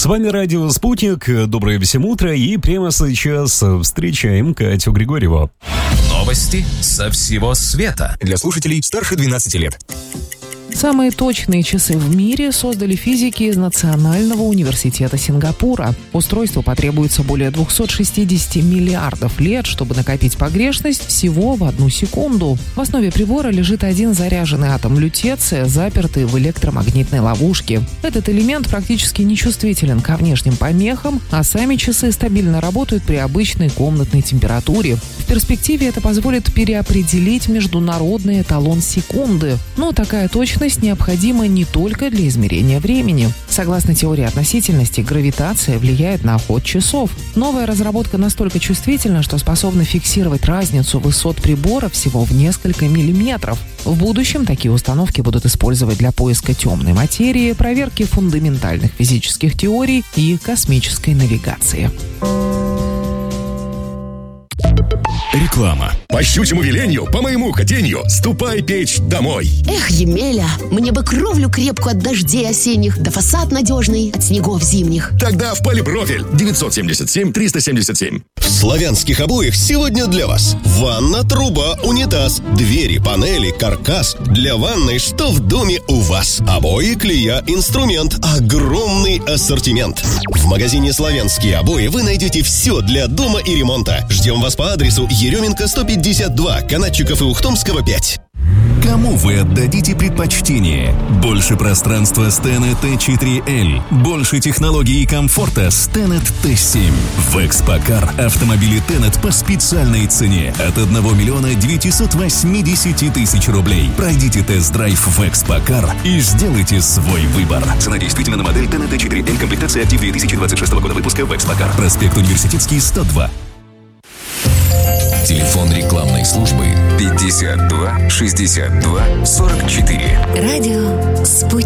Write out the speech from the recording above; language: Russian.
С вами радио «Спутник». Доброе всем утро. И прямо сейчас встречаем Катю Григорьеву. Новости со всего света. Для слушателей старше 12 лет. Самые точные часы в мире создали физики из Национального университета Сингапура. Устройству потребуется более 260 миллиардов лет, чтобы накопить погрешность всего в 1 секунду. В основе прибора лежит один заряженный атом лютеция, запертый в электромагнитной ловушке. Этот элемент практически нечувствителен ко внешним помехам, а сами часы стабильно работают при обычной комнатной температуре. В перспективе это позволит переопределить международный эталон секунды. Но такая точность необходима не только для измерения времени. Согласно теории относительности, гравитация влияет на ход часов. Новая разработка настолько чувствительна, что способна фиксировать разницу высот прибора всего в несколько миллиметров. В будущем такие установки будут использовать для поиска темной материи, проверки фундаментальных физических теорий и космической навигации. Реклама. По щучьему велению, по моему хотению, ступай печь домой. Эх, Емеля, мне бы кровлю крепкую от дождей осенних, да фасад надежный от снегов зимних. Тогда в Полипрофиль 977-377. В славянских обоях сегодня для вас ванна, труба, унитаз, двери, панели, каркас. Для ванной что в доме у вас? Обои, клея, инструмент. Огромный ассортимент. В магазине «Славянские обои» вы найдете все для дома и ремонта. Ждем вас по адресу Еременко 152, Канатчиков и Ухтомского 5. Кому вы отдадите предпочтение? Больше пространства Stannett T4L, больше технологий и комфорта Stannett T7. В Экспокар автомобили Tenet по специальной цене от 1 980 тысяч рублей. Пройдите тест-драйв в Экспокар и сделайте свой выбор. Цена действительно на модель Tenet T4L, комплектация актив 2026 года выпуска в Экспокар. Проспект Университетский, 102. Телефон рекламной службы 52 62 44. Радио «Спутник».